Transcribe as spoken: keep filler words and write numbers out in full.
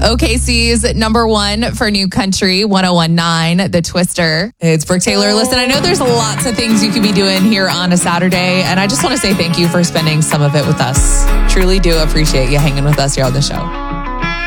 O K C's number one for new country, one oh one point nine, The Twister. It's Brooke Taylor. Listen, I know there's lots of things you could be doing here on a Saturday, and I just want to say thank you for spending some of it with us. Truly do appreciate you hanging with us here on the show.